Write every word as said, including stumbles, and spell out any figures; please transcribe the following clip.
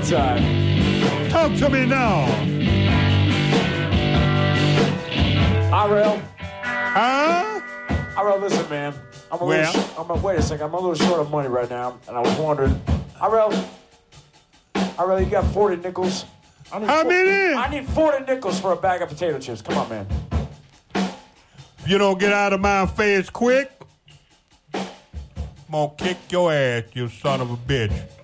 time. Talk to me now. Irel. Huh? Irel, listen, man. I'm a Well? little sh- I'm a, wait a second. I'm a little short of money right now, and I was wondering, Irel, Irel, you got forty nickels? I need How fo- many? I need forty nickels for a bag of potato chips. Come on, man. If you don't get out of my face quick, I'm gonna kick your ass, you son of a bitch.